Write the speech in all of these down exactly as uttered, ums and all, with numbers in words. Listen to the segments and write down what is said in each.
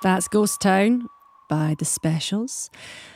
That's Ghost Town by The Specials.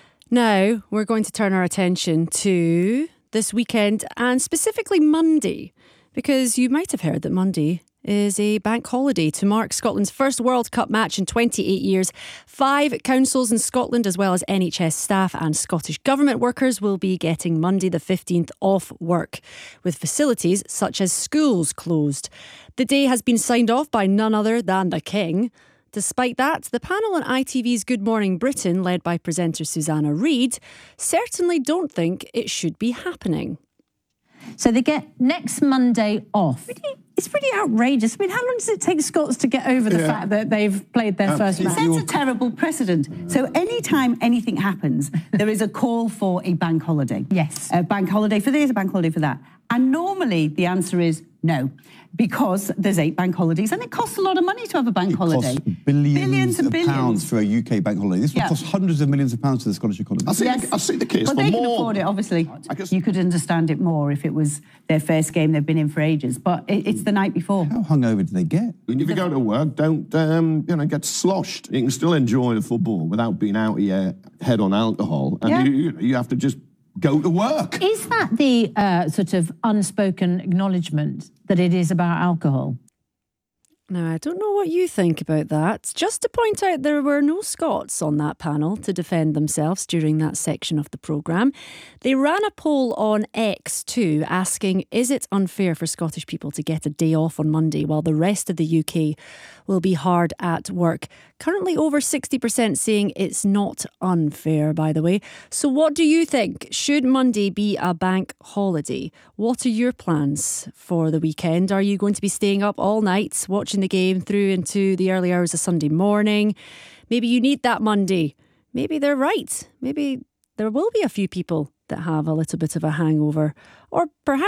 Now we're going to turn our attention to this weekend and specifically Monday, because you might have heard that Monday is a bank holiday to mark Scotland's first World Cup match in twenty-eight years. Five councils in Scotland, as well as N H S staff and Scottish Government workers, will be getting Monday the fifteenth off work, with facilities such as schools closed. The day has been signed off by none other than the King. Despite that, the panel on I T V's Good Morning Britain, led by presenter Susanna Reid, certainly don't think it should be happening. So they get next Monday off. Pretty, it's pretty outrageous. I mean, how long does it take Scots to get over the yeah. fact that they've played their um, first match? It sets a terrible precedent. So anytime anything happens, there is a call for a bank holiday. Yes. A bank holiday for this, a bank holiday for that. And normally the answer is no, because there's eight bank holidays and it costs a lot of money to have a bank it holiday. Costs billions, billions and of billions. pounds for a U K bank holiday. This would yeah. cost hundreds of millions of pounds to the Scottish economy. I see, yes. the, I see the case but for they more. can afford it, obviously. I guess you could understand it more if it was their first game they've been in for ages, but it, it's the night before. How hungover do they get? If you go to work, don't um, you know, get sloshed. You can still enjoy the football without being out of your head on alcohol, and yeah. you, you have to just go to work. Is that the uh, sort of unspoken acknowledgement that it is about alcohol? Now, I don't know what you think about that. Just to point out, there were no Scots on that panel to defend themselves during that section of the programme. They ran a poll on X too, asking, is it unfair for Scottish people to get a day off on Monday while the rest of the U K will be hard at work? Currently over sixty percent saying it's not unfair, by the way. So what do you think? Should Monday be a bank holiday? What are your plans for the weekend? Are you going to be staying up all night watching the game through into the early hours of Sunday morning? Maybe you need that Monday. Maybe they're right. Maybe there will be a few people that have a little bit of a hangover. Or perhaps